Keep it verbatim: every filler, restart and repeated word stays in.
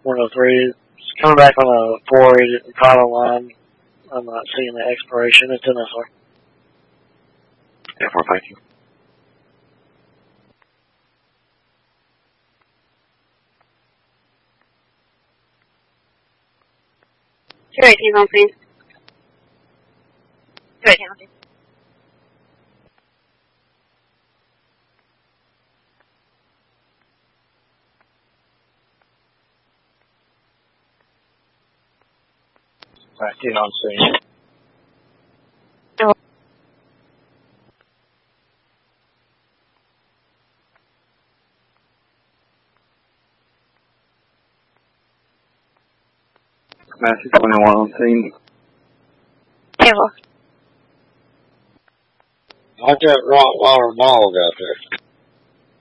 one oh three. It's coming back on a four eight pilot line. I'm not seeing the expiration. It's in S R. F four, thank you. two eighteen on scene. two eighteen on scene. nineteen on scene. Oh. Massey twenty-one on scene. Table. How'd that Rottweiler dog out there?